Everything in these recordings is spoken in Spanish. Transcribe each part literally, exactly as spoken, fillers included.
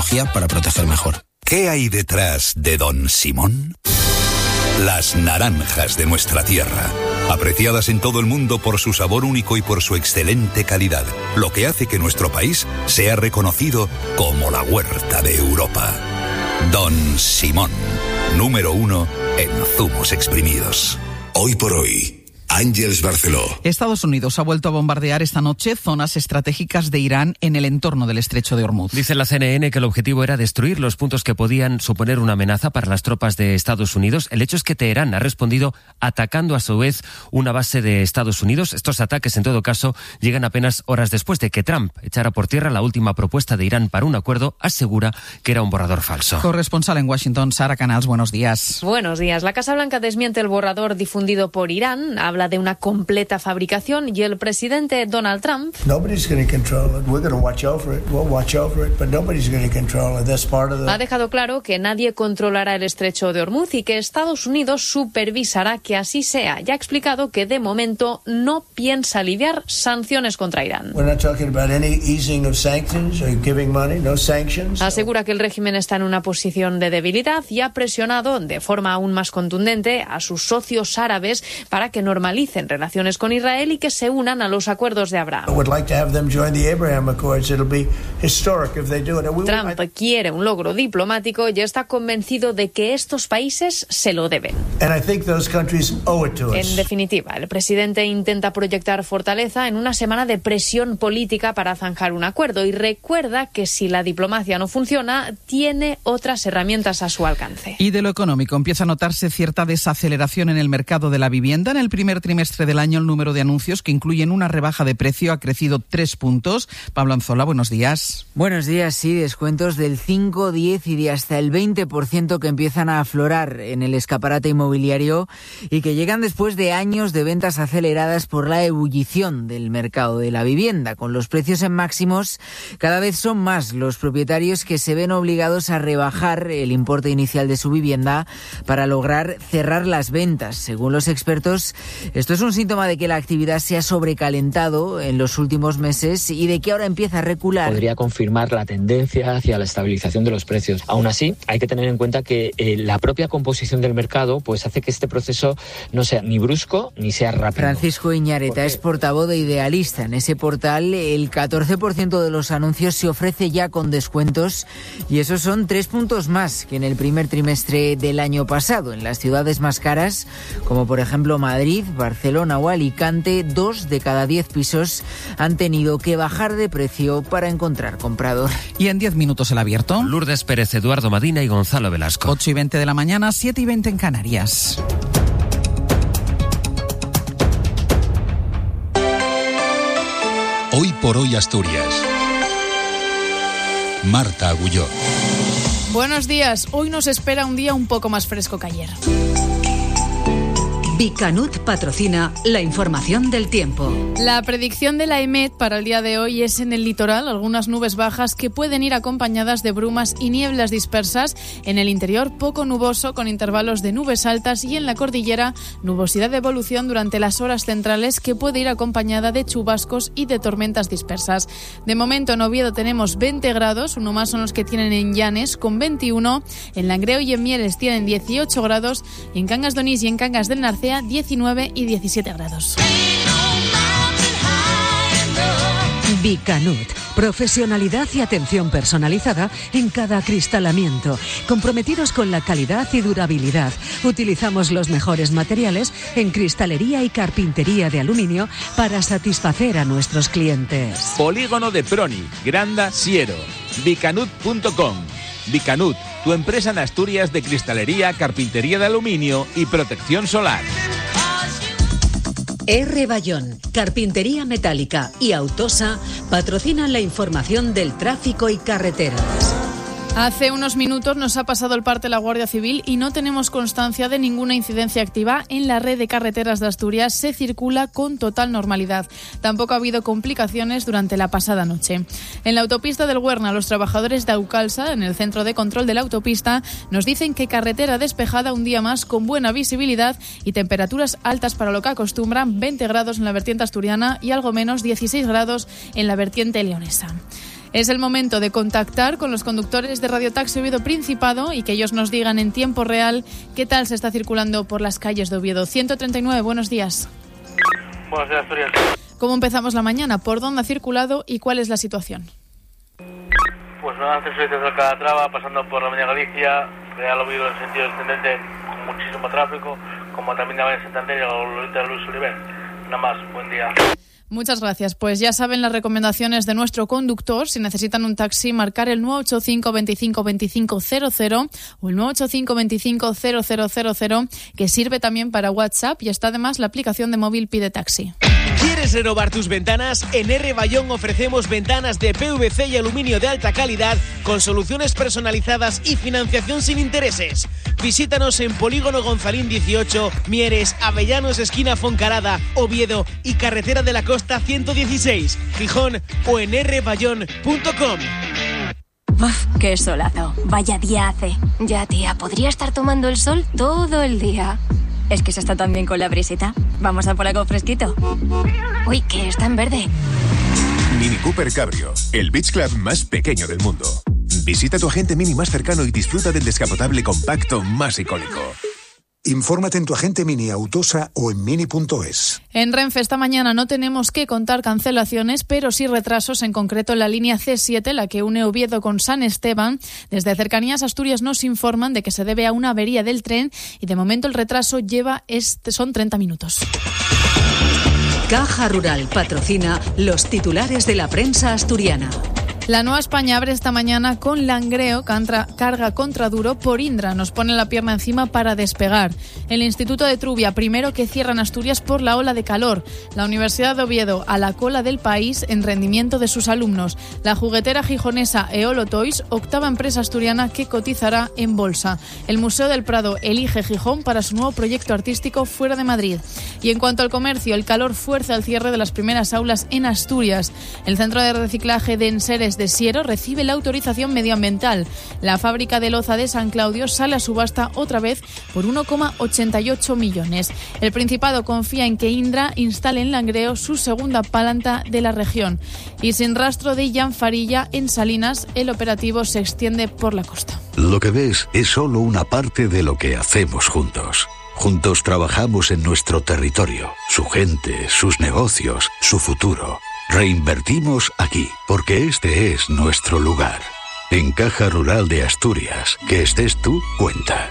tecnología para proteger mejor. ¿Qué hay detrás de Don Simón? Las naranjas de nuestra tierra, apreciadas en todo el mundo por su sabor único y por su excelente calidad, lo que hace que nuestro país sea reconocido como la huerta de Europa. Don Simón, número uno en zumos exprimidos. Hoy por hoy, Ángeles Barceló. Estados Unidos ha vuelto a bombardear esta noche zonas estratégicas de Irán en el entorno del estrecho de Hormuz. Dice la C N N que el objetivo era destruir los puntos que podían suponer una amenaza para las tropas de Estados Unidos. El hecho es que Teherán ha respondido atacando a su vez una base de Estados Unidos. Estos ataques, en todo caso, llegan apenas horas después de que Trump echara por tierra la última propuesta de Irán para un acuerdo. Asegura que era un borrador falso. Corresponsal en Washington, Sara Canals, buenos días. Buenos días. La Casa Blanca desmiente el borrador difundido por Irán. Habla de una completa fabricación y el presidente Donald Trump ha dejado claro que nadie controlará el estrecho de Hormuz y que Estados Unidos supervisará que así sea. Ya ha explicado que de momento no piensa aliviar sanciones contra Irán. Asegura que el régimen está en una posición de debilidad y ha presionado de forma aún más contundente a sus socios árabes para que normalicen relaciones con Israel y que se unan a los acuerdos de Abraham. Trump quiere un logro diplomático y está convencido de que estos países se lo deben. En definitiva, el presidente intenta proyectar fortaleza en una semana de presión política para zanjar un acuerdo y recuerda que si la diplomacia no funciona, tiene otras herramientas a su alcance. Y de lo económico, empieza a notarse cierta desaceleración en el mercado de la vivienda. En el primer trimestre del año, el número de anuncios que incluyen una rebaja de precio ha crecido tres puntos. Pablo Anzola, buenos días. Buenos días, sí, descuentos del cinco, diez y de hasta el veinte por ciento que empiezan a aflorar en el escaparate inmobiliario y que llegan después de años de ventas aceleradas por la ebullición del mercado de la vivienda. Con los precios en máximos, cada vez son más los propietarios que se ven obligados a rebajar el importe inicial de su vivienda para lograr cerrar las ventas. Según los expertos, esto es un síntoma de que la actividad se ha sobrecalentado en los últimos meses y de que ahora empieza a recular. Podría confirmar la tendencia hacia la estabilización de los precios. Aún así, hay que tener en cuenta que eh, la propia composición del mercado pues hace que este proceso no sea ni brusco ni sea rápido. Francisco Iñareta es portavoz de Idealista. En ese portal, el catorce por ciento de los anuncios se ofrece ya con descuentos y esos son tres puntos más que en el primer trimestre del año pasado. En las ciudades más caras, como por ejemplo Madrid, Barcelona o Alicante, dos de cada diez pisos han tenido que bajar de precio para encontrar comprador. Y en diez minutos el abierto. Lourdes Pérez, Eduardo Madina y Gonzalo Velasco. ocho y veinte de la mañana, siete y veinte en Canarias. Hoy por hoy Asturias. Marta Agulló. Buenos días. Hoy nos espera un día un poco más fresco que ayer. Bicanut patrocina la información del tiempo. La predicción de la E M E T para el día de hoy es en el litoral, algunas nubes bajas que pueden ir acompañadas de brumas y nieblas dispersas. En el interior, poco nuboso con intervalos de nubes altas y en la cordillera, nubosidad de evolución durante las horas centrales que puede ir acompañada de chubascos y de tormentas dispersas. De momento en Oviedo tenemos veinte grados, uno más son los que tienen en Llanes con veintiuno, en Langreo y en Mieres tienen dieciocho grados y en Cangas de Onís y en Cangas del Narcea diecinueve y diecisiete grados. Bicanut, profesionalidad y atención personalizada en cada acristalamiento, comprometidos con la calidad y durabilidad. Utilizamos los mejores materiales en cristalería y carpintería de aluminio para satisfacer a nuestros clientes. Polígono de Proni, Granda, Siero, bicanut punto com. Bicanut, tu empresa en Asturias de cristalería, carpintería de aluminio y protección solar. R. Bayón, Carpintería Metálica y Autosa patrocinan la información del tráfico y carreteras. Hace unos minutos nos ha pasado el parte la Guardia Civil y no tenemos constancia de ninguna incidencia activa en la red de carreteras de Asturias. Se circula con total normalidad. Tampoco ha habido complicaciones durante la pasada noche. En la autopista del Huerna, los trabajadores de Aucalsa, en el centro de control de la autopista, nos dicen que carretera despejada un día más con buena visibilidad y temperaturas altas para lo que acostumbran, veinte grados en la vertiente asturiana y algo menos, dieciséis grados en la vertiente leonesa. Es el momento de contactar con los conductores de Radio Taxi Oviedo Principado y que ellos nos digan en tiempo real qué tal se está circulando por las calles de Oviedo. ciento treinta y nueve, buenos días. Buenos días, Asturias. ¿Cómo empezamos la mañana? ¿Por dónde ha circulado y cuál es la situación? Pues nada, antes de Calatrava, pasando por la Avenida Galicia, Real Oviedo en sentido descendente, con muchísimo tráfico, como también la Avenida Santander y la Lolita de Luis Oliver. Nada más, buen día. Muchas gracias. Pues ya saben las recomendaciones de nuestro conductor. Si necesitan un taxi, marcar el nueve ocho cinco, veinticinco, veinticinco, cero cero o el nueve ocho cinco, veinticinco, cero cero cero cero, que sirve también para WhatsApp y está además la aplicación de móvil Pide Taxi. ¿Quieres renovar tus ventanas? En R. Bayón ofrecemos ventanas de P V C y aluminio de alta calidad con soluciones personalizadas y financiación sin intereses. Visítanos en Polígono Gonzalín dieciocho, Mieres, Avellanos, esquina Foncarada, Oviedo y Carretera de la Costa ciento dieciséis, Gijón o en r bayón punto com. Uf, qué solazo. Vaya día hace. Ya, tía, podría estar tomando el sol todo el día. Es que se está tan bien con la brisita. Vamos a por algo fresquito. Uy, que está en verde. Mini Cooper Cabrio, el beach club más pequeño del mundo. Visita tu agente Mini más cercano y disfruta del descapotable compacto más icónico. Infórmate en tu agente Mini Autosa o en mini punto es. En Renfe esta mañana no tenemos que contar cancelaciones, pero sí retrasos, en concreto en la línea ce siete, la que une Oviedo con San Esteban. Desde Cercanías Asturias nos informan de que se debe a una avería del tren y de momento el retraso lleva este, son treinta minutos. Caja Rural patrocina los titulares de la prensa asturiana. La Nueva España abre esta mañana con Langreo, carga contra Duro por Indra. Nos pone la pierna encima para despegar. El Instituto de Trubia, primero que cierran Asturias por la ola de calor. La Universidad de Oviedo, a la cola del país en rendimiento de sus alumnos. La juguetera gijonesa Eolo Toys, octava empresa asturiana que cotizará en bolsa. El Museo del Prado elige Gijón para su nuevo proyecto artístico fuera de Madrid. Y en cuanto al comercio, el calor fuerza el cierre de las primeras aulas en Asturias. El centro de reciclaje de Enseres de Siero recibe la autorización medioambiental. La fábrica de loza de San Claudio sale a subasta otra vez por uno coma ochenta y ocho millones. El Principado confía en que Indra instale en Langreo su segunda planta de la región. Y sin rastro de Jan Farilla en Salinas, el operativo se extiende por la costa. Lo que ves es solo una parte de lo que hacemos juntos. Juntos trabajamos en nuestro territorio, su gente, sus negocios, su futuro. Reinvertimos aquí, porque este es nuestro lugar. En Caja Rural de Asturias, que estés tú, cuenta.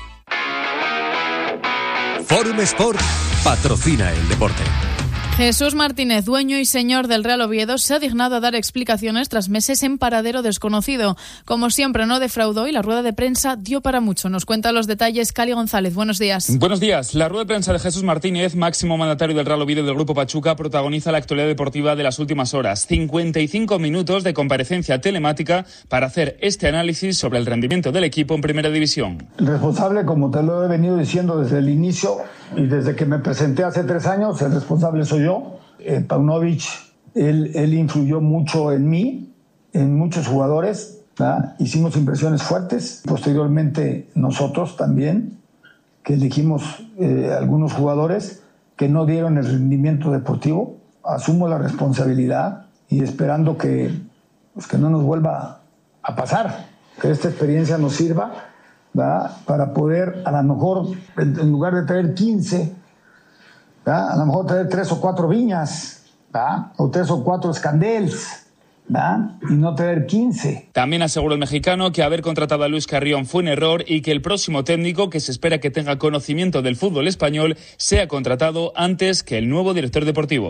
Forum Sport patrocina el deporte. Jesús Martínez, dueño y señor del Real Oviedo, se ha dignado a dar explicaciones tras meses en paradero desconocido. Como siempre, no defraudó y la rueda de prensa dio para mucho. Nos cuenta los detalles Cali González. Buenos días. Buenos días. La rueda de prensa de Jesús Martínez, máximo mandatario del Real Oviedo del Grupo Pachuca, protagoniza la actualidad deportiva de las últimas horas. cincuenta y cinco minutos de comparecencia telemática para hacer este análisis sobre el rendimiento del equipo en Primera División. El responsable, como te lo he venido diciendo desde el inicio y desde que me presenté hace tres años, el responsable soy yo. Yo, eh, Paunovic, él, él influyó mucho en mí, en muchos jugadores, ¿verdad? Hicimos impresiones fuertes. Posteriormente nosotros también, que elegimos eh, algunos jugadores que no dieron el rendimiento deportivo. Asumo la responsabilidad y esperando que, pues, que no nos vuelva a pasar, que esta experiencia nos sirva, ¿verdad? Para poder, a lo mejor, en, en lugar de traer quince, ¿verdad? A lo mejor traer tres o cuatro Viñas, ¿verdad? O tres o cuatro Scandels, ¿verdad? Y no traer quince. También aseguró el mexicano que haber contratado a Luis Carrión fue un error y que el próximo técnico, que se espera que tenga conocimiento del fútbol español, sea contratado antes que el nuevo director deportivo.